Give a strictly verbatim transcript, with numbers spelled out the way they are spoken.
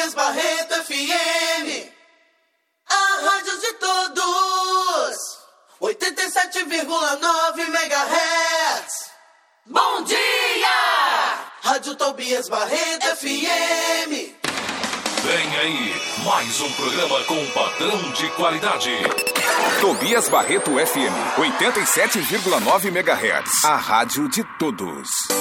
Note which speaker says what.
Speaker 1: Tobias Barreto F M, a rádio de todos, oitenta e sete vírgula nove megahertz. Bom dia! Rádio Tobias Barreto F M.
Speaker 2: Vem aí, mais um programa com padrão de qualidade.
Speaker 3: Tobias Barreto F M, oitenta e sete vírgula nove megahertz. A rádio de todos.